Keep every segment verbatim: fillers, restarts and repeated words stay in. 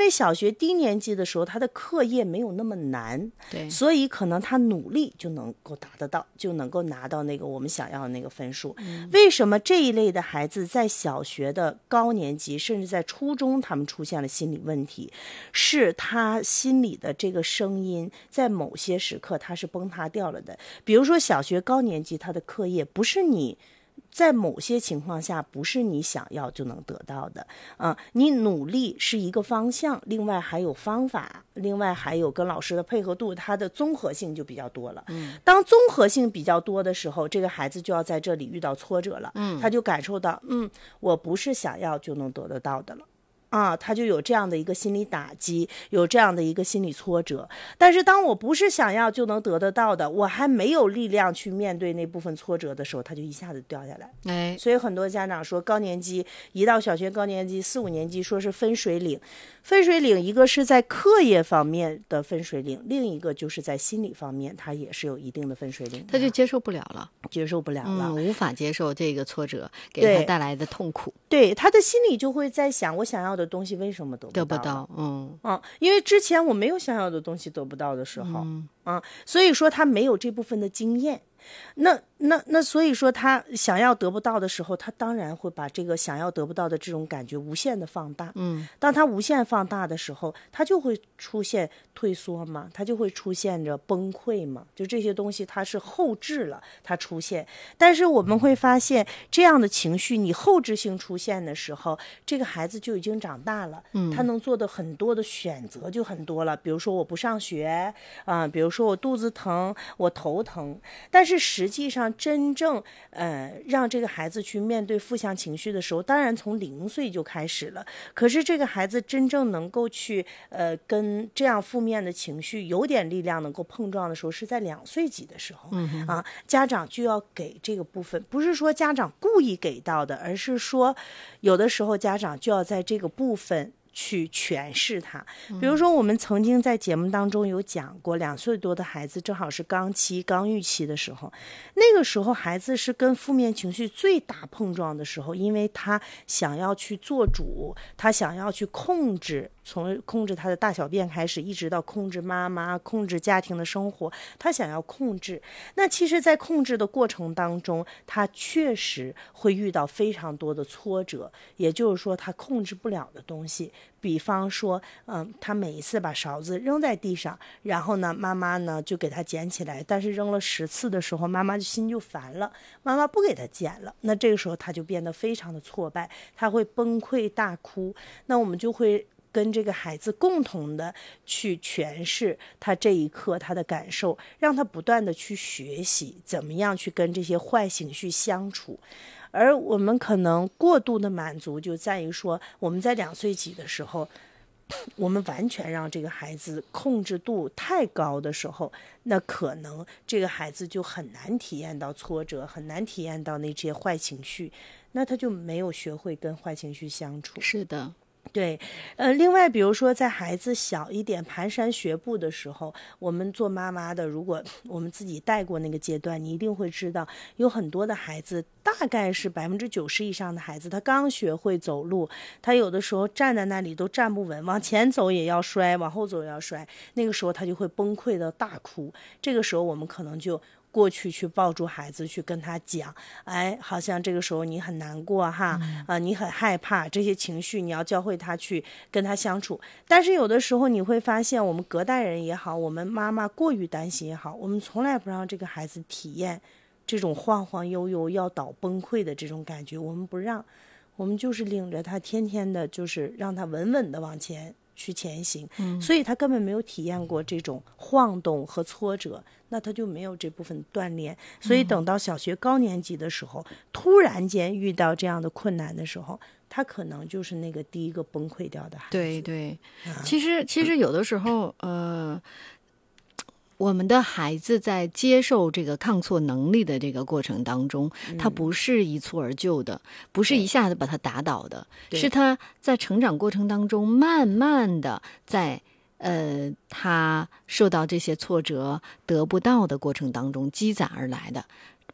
为小学低年级的时候他的课业没有那么难， 对， 所以可能他努力就能够达得到，就能够拿到那个我们想要的那个分数。嗯、为什么这一类的孩子在小学的高年级甚至在初中他们出现了心理问题，是他心里的这个声音在某些时刻他是崩塌掉了的。比如说小学高年级他的课业不是你在某些情况下不是你想要就能得到的，嗯、呃，你努力是一个方向，另外还有方法，另外还有跟老师的配合度，它的综合性就比较多了。嗯，当综合性比较多的时候，这个孩子就要在这里遇到挫折了。嗯，他就感受到，嗯，我不是想要就能得得到的了。啊，他就有这样的一个心理打击，有这样的一个心理挫折。但是当我不是想要就能得得到的，我还没有力量去面对那部分挫折的时候，他就一下子掉下来。 哎， 所以很多家长说高年级一到小学高年级四五年级说是分水岭，分水岭一个是在课业方面的分水岭，另一个就是在心理方面他也是有一定的分水岭的， 他就接受不了了， 接受不了了、 嗯、无法接受这个挫折给他带来的痛苦。 对，他的心里就会在想，我想要的东西为什么得不到？ 得不到，嗯嗯，因为之前我没有想要的东西得不到的时候，嗯，嗯所以说他没有这部分的经验。那那那所以说他想要得不到的时候，他当然会把这个想要得不到的这种感觉无限的放大。 嗯， 当他无限放大的时候，他就会出现退缩嘛，他就会出现着崩溃嘛，就这些东西它是后置了它出现。但是我们会发现这样的情绪你后置性出现的时候，这个孩子就已经长大了，嗯，他能做的很多的选择就很多了，比如说我不上学啊、呃，比如说我肚子疼，我头疼。但是实际上真正呃让这个孩子去面对负向情绪的时候，当然从零岁就开始了，可是这个孩子真正能够去呃跟这样负面的情绪有点力量能够碰撞的时候，是在两岁几的时候、嗯、啊，家长就要给这个部分，不是说家长故意给到的，而是说有的时候家长就要在这个部分去诠释它。比如说我们曾经在节目当中有讲过，两岁多的孩子正好是刚期刚预期的时候，那个时候孩子是跟负面情绪最大碰撞的时候，因为他想要去做主，他想要去控制，从控制他的大小便开始，一直到控制妈妈，控制家庭的生活，他想要控制。那其实在控制的过程当中，他确实会遇到非常多的挫折，也就是说他控制不了的东西。比方说嗯，他每一次把勺子扔在地上，然后呢妈妈呢就给他捡起来，但是扔了十次的时候妈妈就心就烦了，妈妈不给他捡了，那这个时候他就变得非常的挫败，他会崩溃大哭。那我们就会跟这个孩子共同的去诠释他这一刻他的感受，让他不断的去学习怎么样去跟这些坏情绪相处。而我们可能过度的满足就在于说，我们在两岁几的时候，我们完全让这个孩子控制度太高的时候，那可能这个孩子就很难体验到挫折，很难体验到那些坏情绪，那他就没有学会跟坏情绪相处。 是的。 对，呃，另外比如说在孩子小一点蹒跚学步的时候，我们做妈妈的，如果我们自己带过那个阶段，你一定会知道有很多的孩子，大概是百分之九十以上的孩子，他刚学会走路，他有的时候站在那里都站不稳，往前走也要摔，往后走也要摔，那个时候他就会崩溃的大哭。这个时候我们可能就过去去抱住孩子，去跟他讲，哎，好像这个时候你很难过哈，嗯呃、你很害怕，这些情绪你要教会他去跟他相处。但是有的时候你会发现，我们隔代人也好，我们妈妈过于担心也好，我们从来不让这个孩子体验这种晃晃悠悠要倒崩溃的这种感觉，我们不让，我们就是领着他天天的就是让他稳稳的往前去前行、嗯、所以他根本没有体验过这种晃动和挫折，那他就没有这部分锻炼。所以等到小学高年级的时候、嗯、突然间遇到这样的困难的时候，他可能就是那个第一个崩溃掉的孩子。 对对、啊、其实其实有的时候呃我们的孩子在接受这个抗挫能力的这个过程当中、嗯、他不是一蹴而就的，不是一下子把他打倒的，是他在成长过程当中慢慢的在呃他受到这些挫折得不到的过程当中积攒而来的。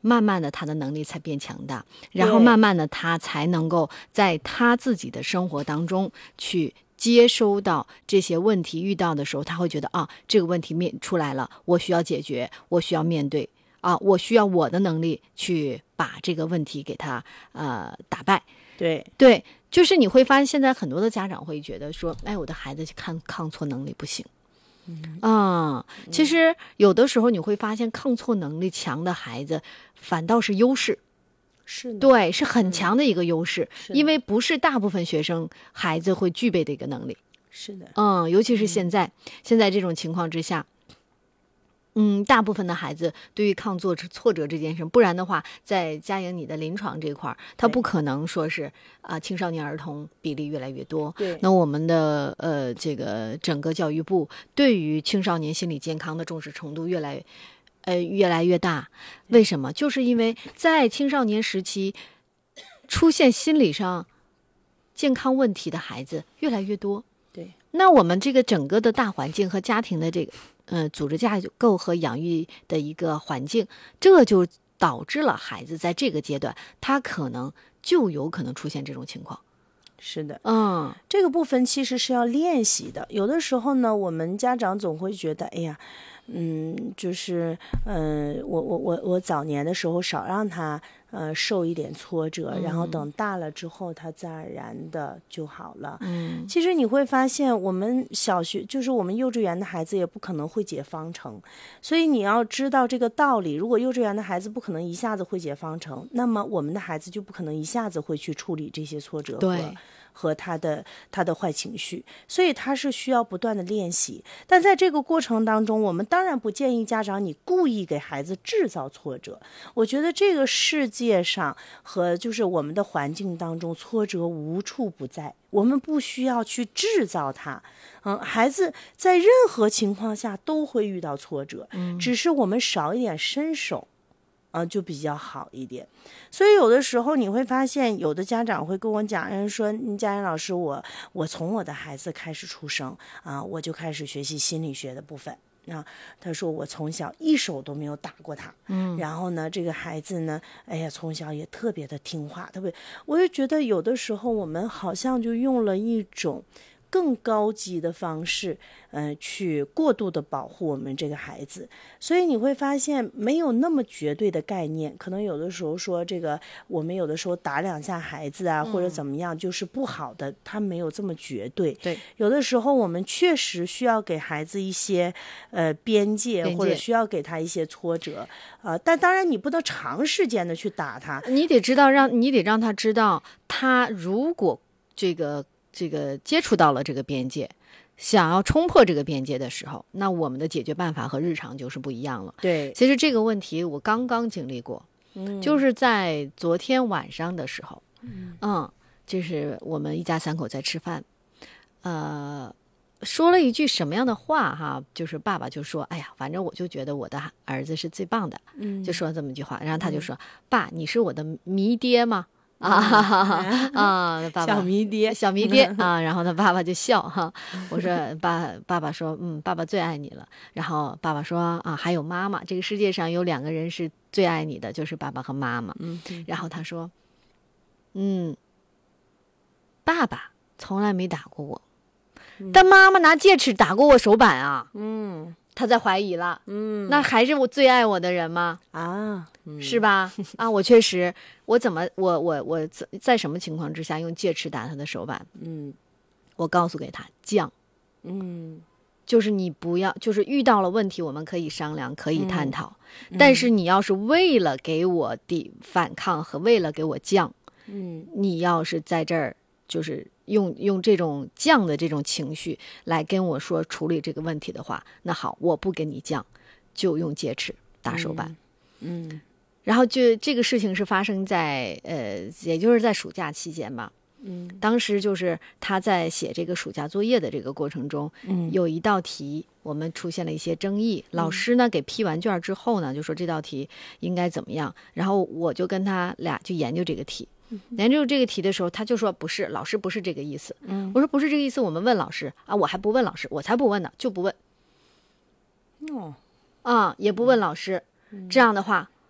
慢慢的他的能力才变强大，然后慢慢的他才能够在他自己的生活当中去接收到这些问题，遇到的时候他会觉得啊，这个问题面出来了，我需要解决，我需要面对啊，我需要我的能力去把这个问题给他呃打败。 对对，就是你会发现现在很多的家长会觉得说，哎，我的孩子抗抗挫能力不行。嗯啊，其实有的时候你会发现抗挫能力强的孩子反倒是优势。 是的， 对，是很强的一个优势， 嗯、 因为不是大部分学生孩子会具备的一个能力。 是的， 嗯，尤其是现在、嗯、现在这种情况之下，嗯，大部分的孩子对于抗挫挫折这件事，不然的话，在佳莹你的临床这块儿，他不可能说是啊、呃，青少年儿童比例越来越多。 对， 那我们的呃这个整个教育部对于青少年心理健康的重视程度越来呃越来越大。为什么？就是因为在青少年时期出现心理上健康问题的孩子越来越多。 对， 那我们这个整个的大环境和家庭的这个。呃，组织架构和养育的一个环境，这就导致了孩子在这个阶段，他可能就有可能出现这种情况。 是的， 嗯， 这个部分其实是要练习的。有的时候呢，我们家长总会觉得，哎呀，嗯，就是，嗯、呃，我我我我早年的时候少让他呃受一点挫折， 嗯、 然后等大了之后，他自然而然的就好了。 嗯， 其实你会发现，我们小学就是我们幼稚园的孩子也不可能会解方程，所以你要知道这个道理。如果幼稚园的孩子不可能一下子会解方程，那么我们的孩子就不可能一下子会去处理这些挫折和。 对。 和他的他的坏情绪，所以他是需要不断的练习。但在这个过程当中，我们当然不建议家长你故意给孩子制造挫折。我觉得这个世界上和就是我们的环境当中，挫折无处不在，我们不需要去制造它。嗯，孩子在任何情况下都会遇到挫折， 嗯， 只是我们少一点伸手。呃，就比较好一点。所以有的时候你会发现，有的家长会跟我讲，人说：“佳妍老师，我我从我的孩子开始出生啊，我就开始学习心理学的部分。”啊，他说我从小一手都没有打过他， 嗯， 然后呢，这个孩子呢，哎呀，从小也特别的听话，特别，我就觉得有的时候我们好像就用了一种更高级的方式，呃，去过度的保护我们这个孩子，所以你会发现没有那么绝对的概念。可能有的时候说这个，我们有的时候打两下孩子啊，嗯、或者怎么样，就是不好的，他没有这么绝对。 对， 有的时候我们确实需要给孩子一些呃边界， 边界或者需要给他一些挫折，呃，但当然你不能长时间的去打他， 你得知道让你得让他知道，他如果这个。这个接触到了这个边界，想要冲破这个边界的时候，那我们的解决办法和日常就是不一样了。 对， 其实这个问题我刚刚经历过， 嗯， 就是在昨天晚上的时候， 嗯， 嗯，就是我们一家三口在吃饭，呃，说了一句什么样的话哈？就是爸爸就说：“哎呀，反正我就觉得我的儿子是最棒的。” 嗯， 就说了这么一句话，然后他就说：“嗯、爸，你是我的迷爹吗？”啊哈哈哈啊！爸爸小迷爹， 小迷爹啊！然后他爸爸就笑哈。我说爸，爸爸说，嗯，爸爸最爱你了。然后爸爸说啊，还有妈妈，这个世界上有两个人是最爱你的，就是爸爸和妈妈。 嗯， 然后他说，嗯，爸爸从来没打过我，嗯、但妈妈拿戒尺打过我手板啊。 嗯。 他在怀疑了， 嗯， 那还是我最爱我的人吗？ 啊，嗯、 是吧？啊，我确实，我怎么，我我我在什么情况之下用戒尺打他的手板？ 嗯， 我告诉给他犟， 嗯， 就是你不要，就是遇到了问题，我们可以商量，可以探讨， 嗯、 但是你要是为了给我抵反抗和为了给我犟， 嗯， 你要是在这儿就是用用这种犟的这种情绪来跟我说处理这个问题的话，那好，我不跟你犟，就用戒尺打手板。 嗯，嗯然后就这个事情是发生在呃，也就是在暑假期间吧。 嗯， 当时就是他在写这个暑假作业的这个过程中， 嗯， 有一道题我们出现了一些争议，嗯、老师呢给批完卷之后呢，就说这道题应该怎么样，然后我就跟他俩去研究这个题。研究这个题的时候，他就说不是，老师不是这个意思。 嗯， 我说不是这个意思，我们问老师啊，我还不问老师，我才不问呢，就不问。 哦， 啊，也不问老师，嗯、这样的话，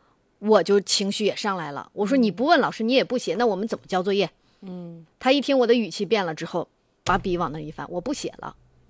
我就情绪也上来了。我说你不问老师，你也不写，那我们怎么交作业？ 嗯， 他一听我的语气变了之后，把笔往那一翻，我不写了。